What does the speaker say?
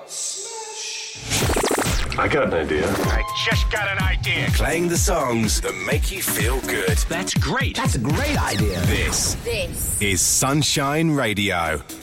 I got an idea. I just got an idea. Playing the songs that make you feel good. That's great. That's a great idea. This is Sunshine Radio.